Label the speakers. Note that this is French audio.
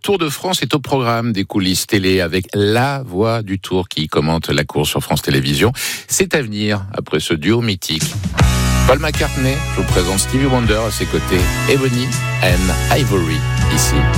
Speaker 1: Tour de France est au programme des coulisses télé avec la voix du Tour qui commente la course sur France Télévisions. C'est à venir après ce duo mythique. Paul McCartney, je vous présente Stevie Wonder à ses côtés, Ebony and Ivory, ici.